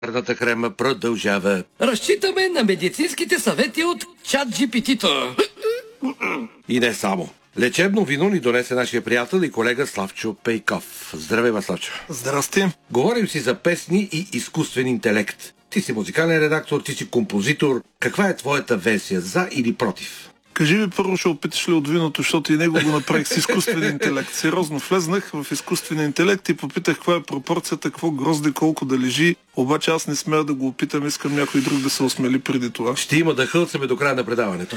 Кулинарната крема продължава. Разчитаме на медицинските съвети от ChatGPT-то. И не само. Лечебно вино ни донесе нашия приятел и колега Славчо Пейков. Здравей, Славчо. Здрасти. Говорим си за песни и изкуствен интелект. Ти си музикален редактор, ти си композитор. Каква е твоята версия, за или против? Кажи ми първо, ще опиташ ли от виното, защото и него го направих с изкуствен интелект. Сериозно, влезнах в изкуствен интелект и попитах каква е пропорцията, какво грозде, колко да лежи. Обаче аз не смея да го опитам, искам някой друг да се осмели преди това. Ще има да хълцаме до края на предаването.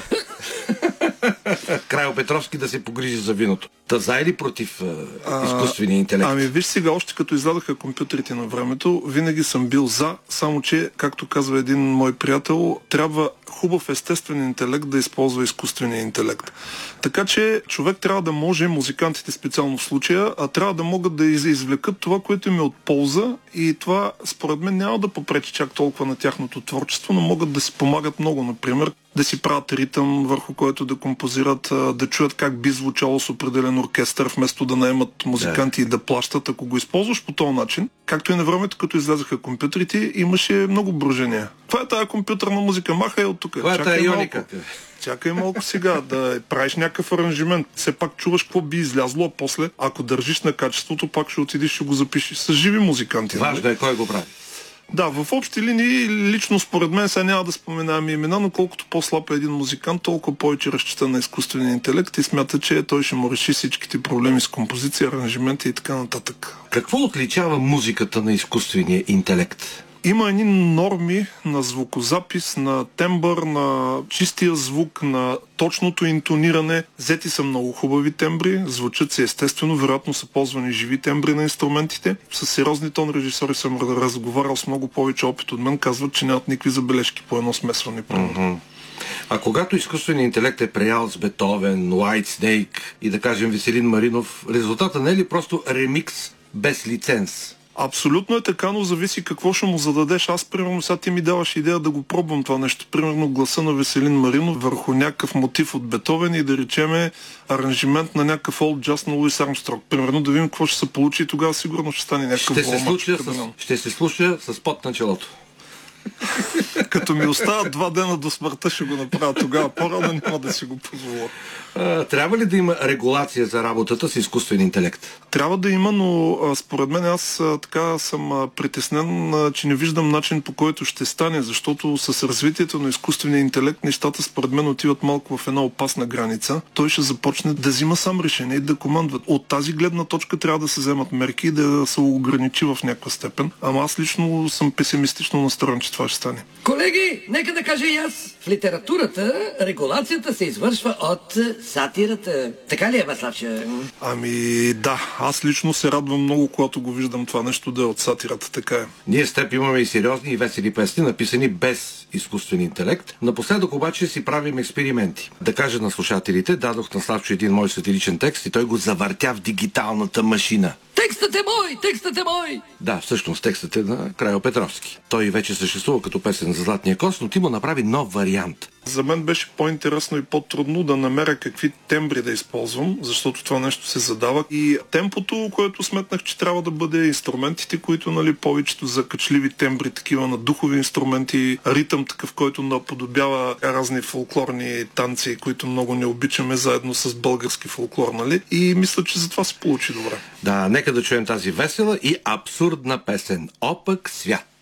Крайо Петровски да се погрижи за виното. Та за или против изкуствения интелект? Ами виж сега, още като издадаха компютрите на времето, винаги съм бил за, само че, както казва един мой приятел, трябва хубав естествен интелект да използва изкуствения интелект. Така че човек трябва да може, музикантите специално в случая, трябва да могат да извлекат това, което им е от полза, и това според мен няма да попречи чак толкова на тяхното творчество, но могат да си помагат много, например, да си правят ритъм, върху който да композират, да чуят как би звучало с определен оркестър, вместо да наемат музиканти и да плащат. Ако го използваш по този начин, както и на времето, като излязаха компютрите, имаше много брожения. Това е тая компютърна музика, махай от тук. Това е тая ионика. Чакай малко сега, да правиш някакъв аранжимент. Все пак чуваш какво би излязло, а после, ако държиш на качеството, пак ще отидеш, ще го запишеш с живи музиканти. Важно е кой го прави. Да, в общи линии, лично според мен, сега няма да споменаваме имена, но колкото по-слаб е един музикант, толкова повече разчита на изкуствения интелект и смята, че той ще му реши всичките проблеми с композиция, аранжименти и така нататък. Какво отличава музиката на изкуствения интелект? Има едни норми на звукозапис, на тембър, на чистия звук, на точното интониране. Взети са много хубави тембри, звучат се естествено, вероятно са ползвани живи тембри на инструментите. С сериозни тон режисьори съм разговарял с много повече опит от мен, казват, че нямат никакви забележки по едно смесване. А когато изкуственият интелект е преял с Бетовен, White Snake и да кажем Веселин Маринов, резултата не е ли просто ремикс без лиценз? Абсолютно е така, но зависи какво ще му зададеш. Аз, примерно, сега ти ми даваш идея да го пробвам това нещо. Примерно гласа на Веселин Маринов върху някакъв мотив от Бетовен и да речеме аранжимент на някакъв олд джаз на Луис Армстронг. Примерно да видим какво ще се получи и тогава сигурно ще стане някакъв ще се слуша с пот на челото. Като ми остават 2 дена до смъртта, ще го направя тогава. По-рано няма да си го позволя. Трябва ли да има регулация за работата с изкуствен интелект? Трябва да има, но според мен аз така съм притеснен, че не виждам начин, по който ще стане, защото с развитието на изкуствения интелект нещата според мен отиват малко в една опасна граница. Той ще започне да взима сам решение и да командва. От тази гледна точка трябва да се вземат мерки и да се ограничи в някаква степен. Ама аз лично съм песимистично настроен, че това ще стане. Колеги, нека да кажа и аз. В литературата регулацията се извършва от сатирата. Така ли е, Славче? Ами да, аз лично се радвам много, когато го виждам това нещо да е от сатирата. Така е. Ние с теб имаме и сериозни и весели песни, написани без изкуствен интелект. Напоследък обаче си правим експерименти. Да кажа на слушателите, дадох на Славчо един мой сатиричен текст и той го завъртя в дигиталната машина. Текстът е мой! Текстът е мой! Да, всъщност текстът е на Крайо Петровски. Той вече съществува като песен за Златния кост, но ти му направи нов вариант. За мен беше по-интересно и по-трудно да намеря какви тембри да използвам, защото това нещо се задава. И темпото, което сметнах, че трябва да бъде инструментите, които повечето закачливи тембри, такива на духови инструменти, ритъм такъв, който наподобява разни фолклорни танци, които много не обичаме, заедно с български фолклор, нали? И мисля, че за това се получи добре. Да, нека да чуем тази весела и абсурдна песен «Опък свят».